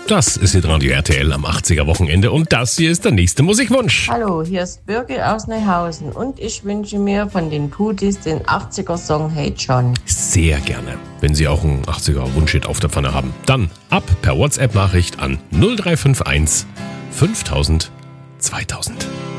Das ist hier Radio RTL am 80er Wochenende und das hier ist der nächste Musikwunsch. Hallo, hier ist Birgit aus Neuhausen und ich wünsche mir von den Putis den 80er-Song Hey John. Sehr gerne. Wenn Sie auch einen 80er-Wunschhit auf der Pfanne haben, dann ab per WhatsApp-Nachricht an 0351 5000 2000.